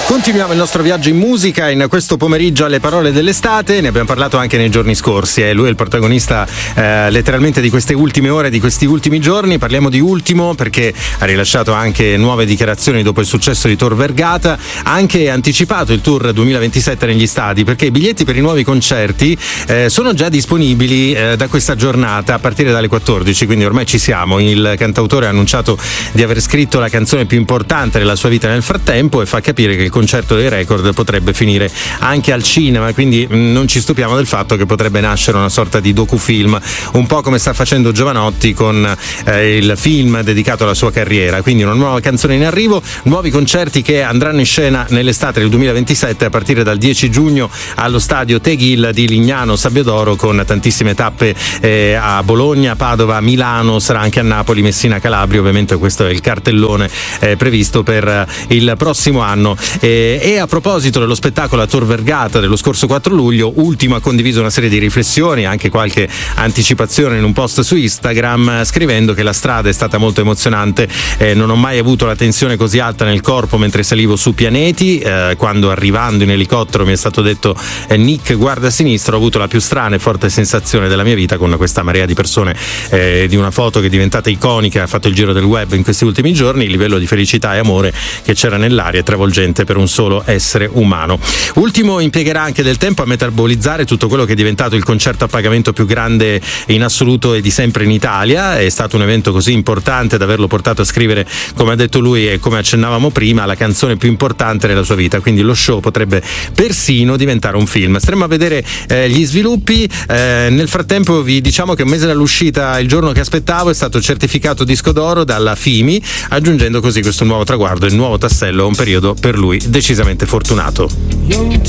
Continuiamo il nostro viaggio in musica in questo pomeriggio alle parole dell'estate. Ne abbiamo parlato anche nei giorni scorsi. Lui è il protagonista letteralmente di queste ultime ore, di questi ultimi giorni. Parliamo di Ultimo perché ha rilasciato anche nuove dichiarazioni dopo il successo di Tor Vergata. Ha anche anticipato il tour 2027 negli stadi, perché i biglietti per i nuovi concerti sono già disponibili da questa giornata a partire dalle 14, quindi ormai ci siamo. Il cantautore ha annunciato di aver scritto la canzone più importante della sua vita nel frattempo e fa capire che il concerto dei record potrebbe finire anche al cinema, quindi non ci stupiamo del fatto che potrebbe nascere una sorta di docufilm, un po' come sta facendo Giovanotti con il film dedicato alla sua carriera. Quindi una nuova canzone in arrivo, nuovi concerti che andranno in scena nell'estate del 2027 a partire dal 10 giugno allo stadio Tegil di Lignano Sabbiodoro, con tantissime tappe a Bologna, Padova, Milano, sarà anche a Napoli, Messina, Calabria. Ovviamente questo è il cartellone previsto per il prossimo anno. E a proposito dello spettacolo a Tor Vergata dello scorso 4 luglio, Ultimo ha condiviso una serie di riflessioni, anche qualche anticipazione in un post su Instagram, scrivendo che la strada è stata molto emozionante, non ho mai avuto la tensione così alta nel corpo mentre salivo su pianeti, quando arrivando in elicottero mi è stato detto Nick guarda a sinistra, ho avuto la più strana e forte sensazione della mia vita, con questa marea di persone, di una foto che è diventata iconica, ha fatto il giro del web in questi ultimi giorni. Il livello di felicità e amore che c'era nell'aria è travolgente per un solo essere umano. Ultimo impiegherà anche del tempo a metabolizzare tutto quello che è diventato il concerto a pagamento più grande in assoluto e di sempre in Italia. È stato un evento così importante da averlo portato a scrivere, come ha detto lui e come accennavamo prima, la canzone più importante della sua vita, quindi lo show potrebbe persino diventare un film. Staremo a vedere gli sviluppi. Nel frattempo vi diciamo che un mese dall'uscita, il giorno che aspettavo, è stato certificato disco d'oro dalla FIMI, aggiungendo così questo nuovo traguardo, il nuovo tassello a un periodo per lui decisamente fortunato. Young